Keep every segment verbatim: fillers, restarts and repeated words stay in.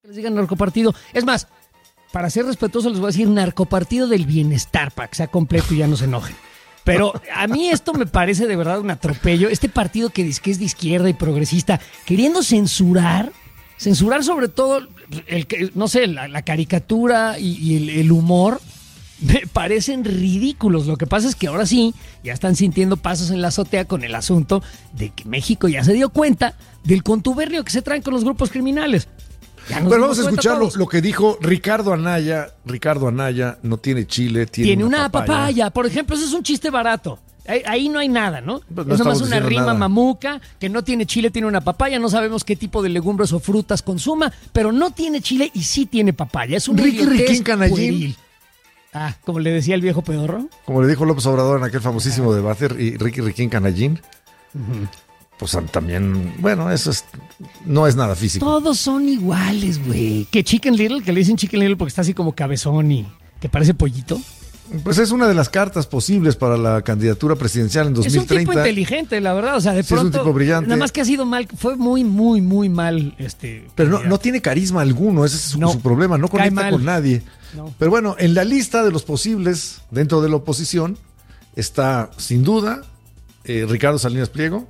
que les digan narcopartido. Es más, para ser respetuoso les voy a decir narcopartido del bienestar, para que sea completo y ya no se enojen. Pero a mí esto me parece de verdad un atropello. Este partido que dice que es de izquierda y progresista, queriendo censurar, censurar sobre todo, el que no sé, la, la caricatura y, y el, el humor, me parecen ridículos. Lo que pasa es que ahora sí, ya están sintiendo pasos en la azotea con el asunto de que México ya se dio cuenta del contubernio que se traen con los grupos criminales. Bueno, vamos a escuchar lo, lo que dijo Ricardo Anaya. Ricardo Anaya no tiene chile, tiene, tiene una, una papaya. papaya. Por ejemplo, ese es un chiste barato. Ahí, ahí no hay nada, ¿no? Pues no es nomás una rima nada. mamuca, que no tiene chile, tiene una papaya. No sabemos qué tipo de legumbres o frutas consuma, pero no tiene chile y sí tiene papaya. Es un Ricky Riquín Canallín. Ah, como le decía el viejo pedorro. Como le dijo López Obrador en aquel famosísimo ah. debate, y Ricky Riquín Canallín. Uh-huh. Pues también, bueno, eso es, no es nada físico. Todos son iguales, güey. Que Chicken Little, que le dicen Chicken Little porque está así como cabezón y que parece pollito. Pues es una de las cartas posibles para la candidatura presidencial en dos mil treinta. Es un tipo inteligente, la verdad. O sea, de sí, pronto. Es un tipo brillante. Nada más que ha sido mal, fue muy, muy, muy mal. este. Pero no, no tiene carisma alguno, ese es su, no, su problema, no conecta con nadie. No. Pero bueno, en la lista de los posibles dentro de la oposición está, sin duda, eh, Ricardo Salinas Pliego.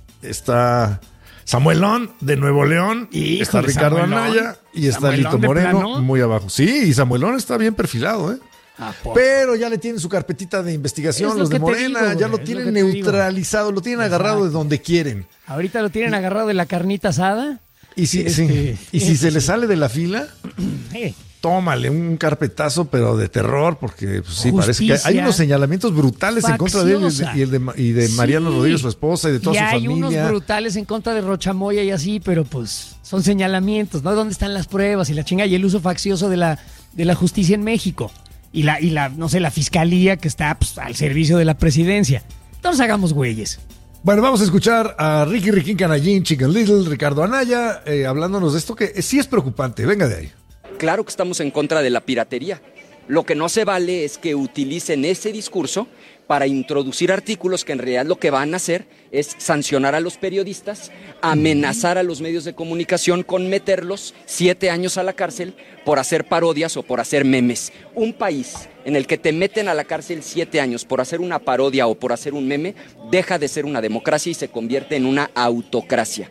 Está Samuelón de Nuevo León, Híjole, está Ricardo Samuelón, Anaya y está Samuelón Lito Moreno muy abajo. Sí, y Samuelón está bien perfilado, ¿eh? Ah, pero ya le tienen su carpetita de investigación, es los de Morena, digo, ya lo tienen lo neutralizado, lo tienen Exacto. agarrado de donde quieren. Ahorita lo tienen agarrado de la carnita asada. Y si, este, sí, y si se le sale de la fila, eh. tómale un carpetazo, pero de terror, porque pues, sí, Justicia, parece que hay unos señalamientos brutales facciosa. en contra de él y, el de, y de Mariano sí. Rodríguez, su esposa, y de toda y su familia. familia. Hay unos brutales en contra de Rochamoya y así, pero pues son señalamientos, ¿no? ¿Dónde están las pruebas y la chinga y el uso faccioso de la, de la justicia en México? Y la, y la, no sé, la fiscalía que está pues, al servicio de la presidencia. Entonces hagamos güeyes. Bueno, vamos a escuchar a Ricky Riquín Canallín, Chicken Little, Ricardo Anaya, eh, hablándonos de esto que eh, sí es preocupante. Venga de ahí. Claro que estamos en contra de la piratería. Lo que no se vale es que utilicen ese discurso para introducir artículos que en realidad lo que van a hacer es sancionar a los periodistas, amenazar a los medios de comunicación con meterlos siete años a la cárcel por hacer parodias o por hacer memes. Un país en el que te meten a la cárcel siete años por hacer una parodia o por hacer un meme, deja de ser una democracia y se convierte en una autocracia.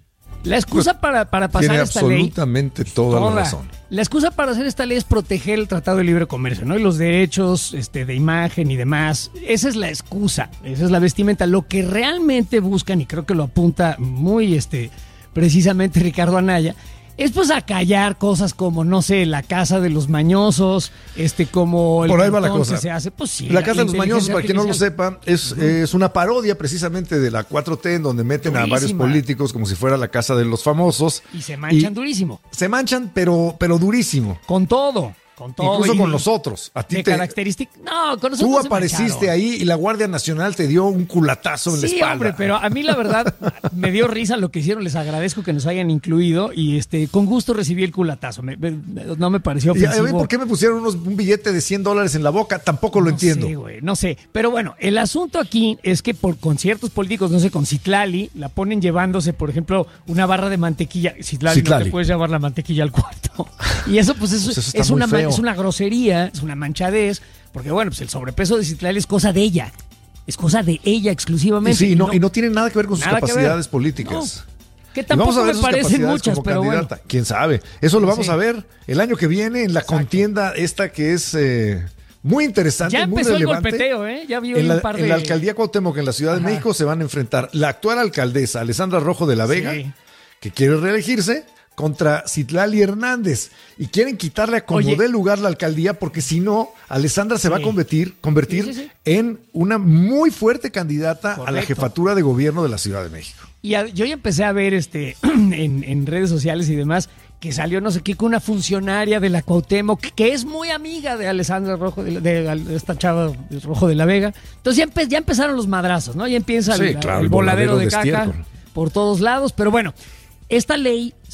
La excusa pues, para, para pasar tiene esta ley... Tiene absolutamente toda, toda la razón. La excusa para hacer esta ley es proteger el Tratado de Libre Comercio, ¿no? Y los derechos este, de imagen y demás. Esa es la excusa, esa es la vestimenta. Lo que realmente buscan, y creo que lo apunta muy este, precisamente Ricardo Anaya, es pues acallar cosas como, no sé, la casa de los mañosos, este como el Por ahí va la cosa. Se hace, pues, sí, la casa de los mañosos, para quien no lo sepa, es, uh-huh. es una parodia precisamente de la cuatro T, en donde meten Durísima. a varios políticos como si fuera la casa de los famosos. Y se manchan y durísimo. Se manchan, pero, pero durísimo. Con todo. Con todo. Incluso y, con nosotros. A ti de te, característica. No, con nosotros. Tú apareciste ahí y la Guardia Nacional te dio un culatazo en sí, la espalda. Hombre, pero a mí la verdad me dio risa lo que hicieron. Les agradezco que nos hayan incluido y este con gusto recibí el culatazo. Me, me, no me pareció ofensivo. ¿Y por qué me pusieron unos, un billete de cien dólares en la boca? Tampoco lo no entiendo. No sé, güey, no sé. Pero bueno, el asunto aquí es que por con ciertos políticos, no sé, con Citlali, la ponen llevándose, por ejemplo, una barra de mantequilla. Citlali, Citlali. no te puedes llevar la mantequilla al cuarto. Y eso, pues, eso, pues eso es, una, es una grosería. Es una manchadez, porque bueno, pues el sobrepeso de Citlali es cosa de ella, es cosa de ella exclusivamente. Sí, y no, y no tiene nada que ver con sus capacidades políticas. No, que tampoco me parecen muchas, pero candidata. bueno. Quién sabe, eso lo vamos sí. a ver el año que viene en la Exacto. contienda esta que es eh, muy interesante, ya muy empezó relevante. el golpeteo, ¿eh? Ya vi en, la, un par de... en la alcaldía Cuauhtémoc, en la Ciudad Ajá. de México, se van a enfrentar la actual alcaldesa Alessandra Rojo de la Vega, sí. que quiere reelegirse, contra Citlali Hernández, y quieren quitarle a como dé lugar la alcaldía, porque si no, Alessandra se sí. va a convertir, convertir sí, sí, sí. en una muy fuerte candidata Correcto. a la jefatura de gobierno de la Ciudad de México. Y a, yo ya empecé a ver este en, en redes sociales y demás que salió no sé qué con una funcionaria de la Cuauhtémoc que es muy amiga de Alessandra Rojo de, de, de esta chava de Rojo de la Vega. Entonces ya, empe, ya empezaron los madrazos, ¿no? Ya empieza sí, el, claro, el, el voladero, voladero de, de caca por todos lados, pero bueno, esta ley